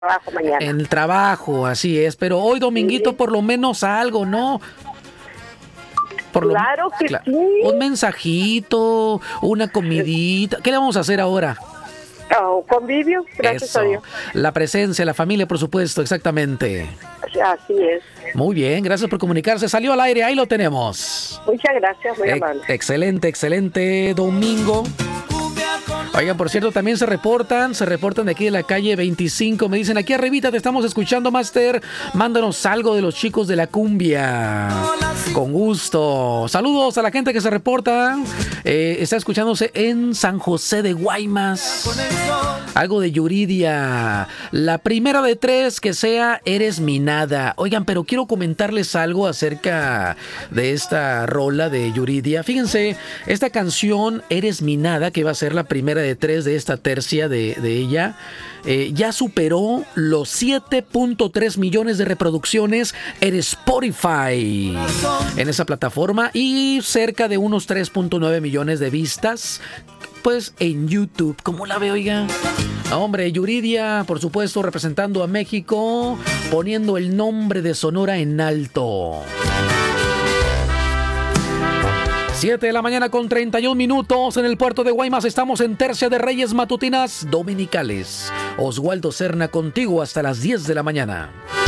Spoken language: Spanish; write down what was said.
trabajo mañana. En el trabajo, así es. Pero hoy, dominguito, Sí. por lo menos algo, ¿no? Claro que sí. Un mensajito, una comidita. ¿Qué le vamos a hacer ahora? Oh, convivio, gracias a Eso. Dios. La presencia, la familia, por supuesto, exactamente. Así es. Muy bien, gracias por comunicarse. Salió al aire, ahí lo tenemos. Muchas gracias, muy amable. Excelente, excelente domingo. Oigan, por cierto, también se reportan de aquí de la calle 25. Me dicen, aquí arribita te estamos escuchando, Master. Mándanos algo de los chicos de la cumbia. Con gusto. Saludos a la gente que se reporta. Está escuchándose en San José de Guaymas. Algo de Yuridia. La primera de tres que sea Eres mi nada. Oigan, pero quiero comentarles algo acerca de esta rola de Yuridia. Fíjense, esta canción Eres mi nada, que va a ser la primera de tres de esta tercia de ella, ya superó los 7.3 millones de reproducciones en Spotify, en esa plataforma, y cerca de unos 3.9 millones de vistas pues en YouTube. ¿Cómo la ve, oiga? Hombre, Yuridia, por supuesto, representando a México, poniendo el nombre de Sonora en alto. 7 de la mañana con 31 minutos en el puerto de Guaymas. Estamos en Tercia de Reyes Matutinas Dominicales. Oswaldo Serna contigo hasta las 10 de la mañana.